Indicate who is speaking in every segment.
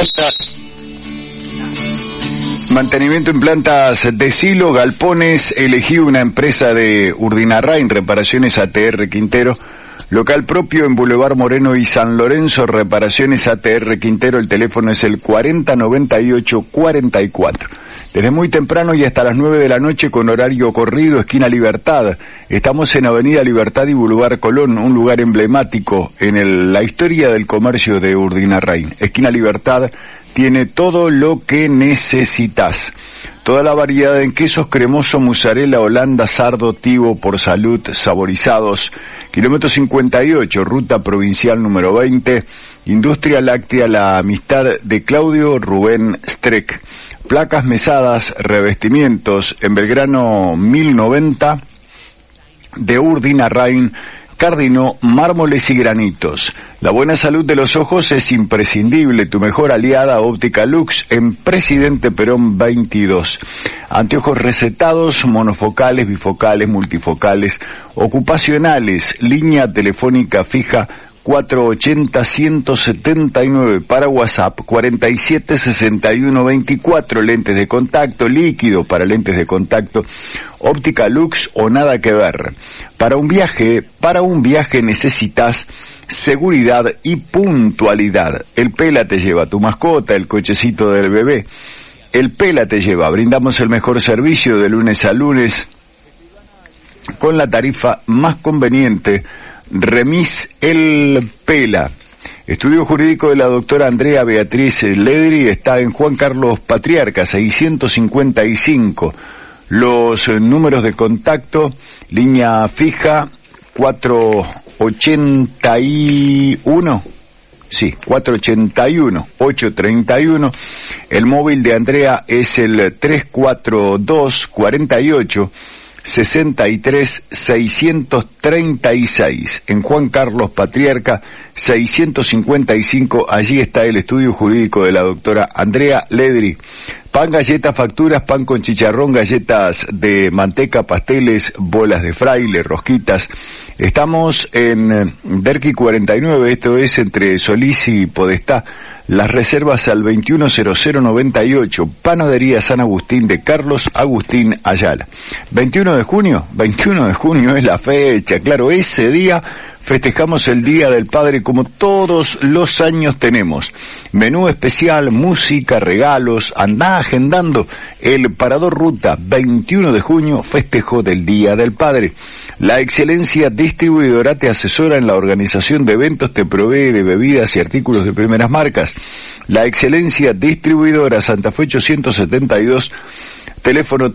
Speaker 1: Mantenimiento en plantas de silo, galpones, elegí una empresa de Urdinarrain, reparaciones ATR Quintero, local propio en Boulevard Moreno y San Lorenzo, reparaciones ATR Quintero, el teléfono es el 4098-44. Desde muy temprano y hasta las 9 de la noche con horario corrido, esquina Libertad. Estamos en Avenida Libertad y Boulevard Colón, un lugar emblemático en la historia del comercio de Urdinarrain. Esquina Libertad tiene todo lo que necesitas. Toda la variedad en quesos cremoso, mozzarella, holanda, sardo, tivo, por salud, saborizados. Kilómetro 58, ruta provincial número 20, Industria Láctea, la amistad de Claudio Rubén Streck. Placas mesadas, revestimientos, en Belgrano 1090, de Urdinarrain, Cardino, mármoles y granitos. La buena salud de los ojos es imprescindible. Tu mejor aliada, Óptica Lux, en Presidente Perón 22. Anteojos recetados, monofocales, bifocales, multifocales, ocupacionales, línea telefónica fija 480-179, para WhatsApp 476124, lentes de contacto, líquido para lentes de contacto, Óptica Lux o nada que ver. Para un viaje necesitas seguridad y puntualidad. El Pela te lleva tu mascota, el cochecito del bebé. El Pela te lleva. Brindamos el mejor servicio de lunes a lunes con la tarifa más conveniente. Remis El Pela. Estudio jurídico de la doctora Andrea Beatriz Ledri está en Juan Carlos Patriarca 655. Los números de contacto, línea fija 481, sí, 481-831. El móvil de Andrea es el 342-48-63-636. En Juan Carlos Patriarca 655, allí está el estudio jurídico de la doctora Andrea Ledri. Pan, galletas, facturas, pan con chicharrón, galletas de manteca, pasteles, bolas de fraile, rosquitas. Estamos en Derqui 49, esto es entre Solís y Podestá. Las reservas al 210098, Panadería San Agustín de Carlos Agustín Ayala. 21 de junio es la fecha, claro, ese día festejamos el Día del Padre como todos los años tenemos. Menú especial, música, regalos, andá agendando el Parador Ruta, 21 de junio, festejo del Día del Padre. La Excelencia Distribuidora te asesora en la organización de eventos, te provee de bebidas y artículos de primeras marcas. La Excelencia Distribuidora, Santa Fe 872, teléfono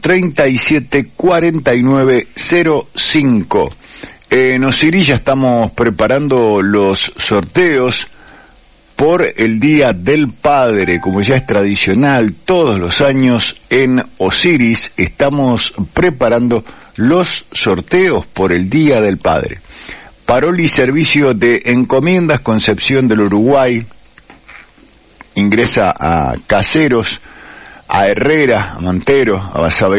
Speaker 1: 374905. En Osiris ya estamos preparando los sorteos por el Día del Padre, como ya es tradicional todos los años en Osiris estamos preparando los sorteos por el Día del Padre. Paroli Servicio de Encomiendas, Concepción del Uruguay, ingresa a Caseros, a Herrera, a Mantero, a Basabe.